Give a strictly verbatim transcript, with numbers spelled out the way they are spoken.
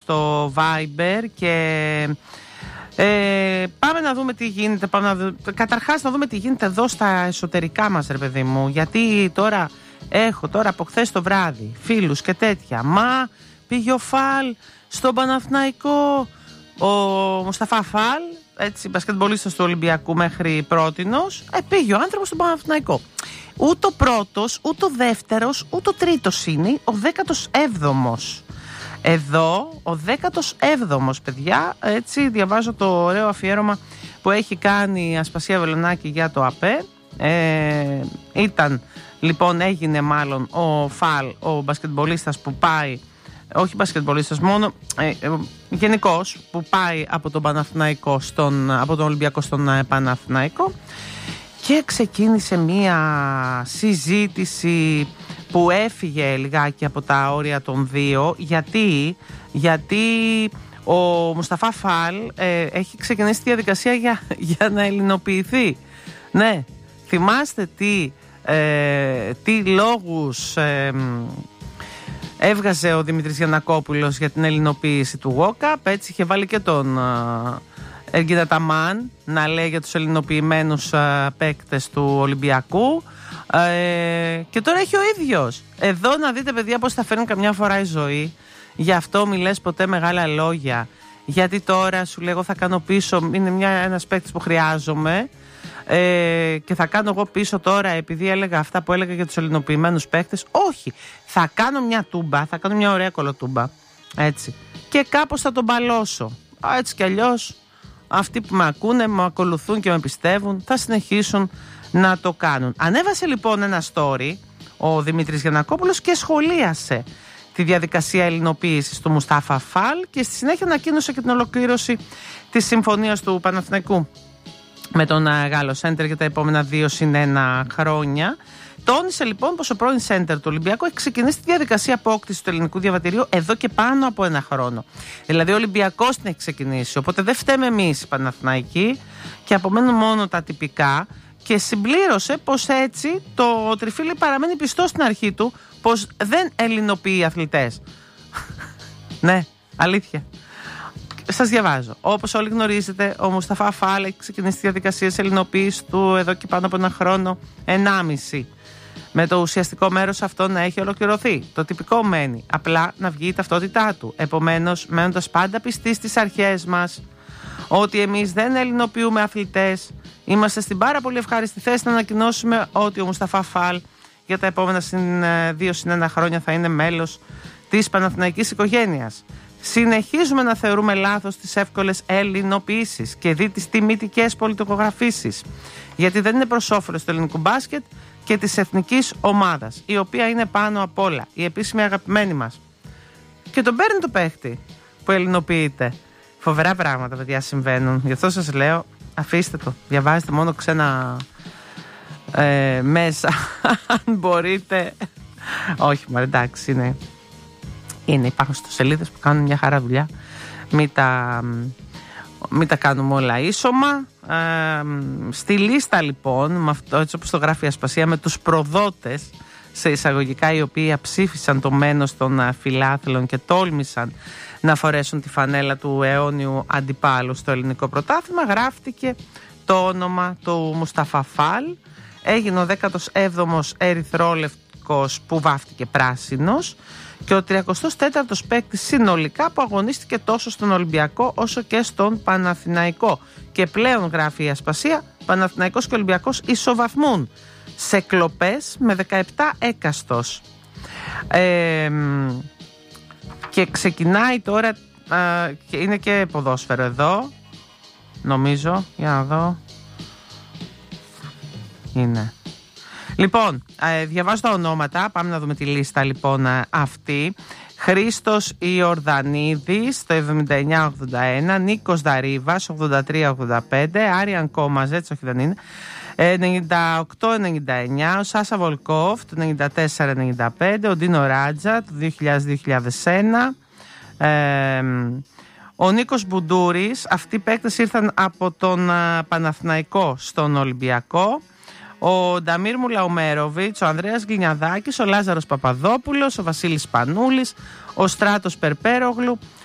στο Viber και ε, πάμε να δούμε τι γίνεται. Πάμε να δούμε, καταρχάς να δούμε τι γίνεται εδώ στα εσωτερικά μας, ρε παιδί μου. Γιατί τώρα έχω τώρα από χθες το βράδυ φίλους και τέτοια. Μα πήγε ο Φαλ στον Παναθηναϊκό, ο Μουσταφά Φαλ, έτσι, μπασκετμπολίστας του Ολυμπιακού μέχρι πρότινος, ε, πήγε ο άνθρωπος στον Παναθηναϊκό. Ούτε ο πρώτος, ούτε ο δεύτερος, ούτε ο τρίτος είναι, ο δέκατος έβδομος. Εδώ, ο δέκατος έβδομος, παιδιά, έτσι, διαβάζω το ωραίο αφιέρωμα που έχει κάνει η Ασπασία Βελονάκη για το ΑΠΕ. Ε, ήταν, λοιπόν, έγινε μάλλον ο Φαλ, ο μπασκετμπολίστας που πάει, όχι μπασκετμπολίστας μόνο, ε, ε, γενικώς, που πάει από τον Παναθηναϊκό στον, από τον Ολυμπιακό στον ε, Παναθηναϊκό, και ξεκίνησε μία συζήτηση που έφυγε λιγάκι από τα όρια των δύο. Γιατί, γιατί ο Μουσταφά Φαλ ε, έχει ξεκινήσει τη διαδικασία για, για να ελληνοποιηθεί. Ναι, θυμάστε τι, ε, τι λόγους ε, έβγαζε ο Δημήτρης Γιαννακόπουλος για την ελληνοποίηση του Walkup. Έτσι είχε βάλει και τον Έργινα Ταμάν να λέει για τους ελληνοποιημένους παίκτες του Ολυμπιακού. Ε, και τώρα έχει ο ίδιος. Εδώ να δείτε, παιδιά, πώς θα φέρνει καμιά φορά η ζωή. Γι' αυτό μη λες ποτέ μεγάλα λόγια. Γιατί τώρα σου λέγω θα κάνω πίσω, είναι μια, ένας παίκτης που χρειάζομαι, ε, και θα κάνω εγώ πίσω τώρα επειδή έλεγα αυτά που έλεγα για τους ελληνοποιημένους παίκτες. Όχι, θα κάνω μια τούμπα, θα κάνω μια ωραία κολοτούμπα, έτσι, και κάπως θα τον μπαλώσω. Έτσι κι αλλιώς αυτοί που με ακούνε, με ακολουθούν και με πιστεύουν, θα συνεχίσουν να το κάνουν. Ανέβασε λοιπόν ένα story ο Δημήτρης Γιαννακόπουλος και σχολίασε τη διαδικασία ελληνοποίησης του Μουστάφα Φαλ και στη συνέχεια ανακοίνωσε και την ολοκλήρωση της συμφωνίας του Παναθηναϊκού με τον Γάλλο Σέντερ για τα επόμενα δύο συν ένα χρόνια. Τόνισε λοιπόν πως ο πρώην Σέντερ του Ολυμπιακού έχει ξεκινήσει τη διαδικασία απόκτησης του ελληνικού διαβατηρίου εδώ και πάνω από ένα χρόνο. Δηλαδή ο Ολυμπιακός την έχει ξεκινήσει, οπότε δεν φταίμε εμείς οι Παναθηναϊκοί και απομένουν μόνο τα τυπικά. Και συμπλήρωσε πως έτσι το τριφύλι παραμένει πιστό στην αρχή του, πως δεν ελληνοποιεί αθλητές. Ναι, αλήθεια. Σας διαβάζω. Όπως όλοι γνωρίζετε, ο Μουσταφά Φαλ έχει ξεκινήσει τη διαδικασία της ελληνοποίησης του εδώ και πάνω από ένα χρόνο, ενάμιση. Με το ουσιαστικό μέρος αυτό να έχει ολοκληρωθεί. Το τυπικό μένει απλά να βγει η ταυτότητά του. Επομένως, μένοντας πάντα πιστοί στις αρχές μας, ότι εμείς δεν ελληνοποιούμε αθλητές, είμαστε στην πάρα πολύ ευχάριστη θέση να ανακοινώσουμε ότι ο Μουσταφά Φαλ για τα επόμενα δύο συν ένα χρόνια θα είναι μέλος της Παναθηναϊκής οικογένειας. Συνεχίζουμε να θεωρούμε λάθος τις εύκολες ελληνοποιήσεις και δει τις τιμητικές πολιτογραφήσεις, γιατί δεν είναι προς όφελος του ελληνικού μπάσκετ και της εθνικής ομάδας, η οποία είναι πάνω απ' όλα η επίσημη αγαπημένη μας. Και τον παίρνει το παίχτη που ελληνοποιείται. Φοβερά πράγματα, παιδιά, συμβαίνουν. Γι' αυτό σας λέω, αφήστε το. Διαβάζετε μόνο ξένα ε, μέσα, αν μπορείτε. Όχι, μα εντάξει, είναι. Είναι, υπάρχουν ιστοσελίδες που κάνουν μια χαρά δουλειά. Μην τα, μην τα κάνουμε όλα ίσωμα. Ε, στη λίστα λοιπόν, με αυτό, έτσι όπως το γράφει η Ασπασία, με τους προδότες σε εισαγωγικά, οι οποίοι ψήφισαν το μένος των φιλάθλων και τόλμησαν να φορέσουν τη φανέλα του αιώνιου αντιπάλου στο ελληνικό πρωτάθλημα, γράφτηκε το όνομα του Μουσταφά Φαλ. Έγινε ο δέκατος έβδομος ερυθρόλευκος που βάφτηκε πράσινος και ο τριακοστός τέταρτος παίκτης συνολικά που αγωνίστηκε τόσο στον Ολυμπιακό όσο και στον Παναθηναϊκό. Και πλέον, γράφει η Ασπασία, Παναθηναϊκός και Ολυμπιακός ισοβαθμούν σε κλοπές με δεκαεπτά έκαστος. Ε, και ξεκινάει τώρα, ε, και είναι και ποδόσφαιρο εδώ, νομίζω, για να δω. Είναι. Λοιπόν, ε, διαβάζω τα ονόματα, πάμε να δούμε τη λίστα λοιπόν ε, αυτή. Χρήστος Ιορδανίδης το εβδομήντα εννιά ογδόντα ένα, Νίκος Δαρίβας ογδόντα τρία ογδόντα πέντε, Άριαν Κόμαζετς, όχι δεν είναι, ενενήντα οκτώ ενενήντα εννιά, ο Σάσα Βολκόφ το ενενήντα τέσσερα ενενήντα πέντε, ο Ντίνο Ράτζα το δύο χιλιάδες δύο χιλιάδες ένα, ε, ο Νίκος Μπουντούρης. Αυτοί οι παίκτες ήρθαν από τον α, Παναθηναϊκό στον Ολυμπιακό. Ο Νταμίρ Μουλαουμέροβιτς, ο Ανδρέας Γκλινιαδάκης, ο Λάζαρος Παπαδόπουλος, ο Βασίλης Πανούλης, ο Στράτος Περπέρογλου,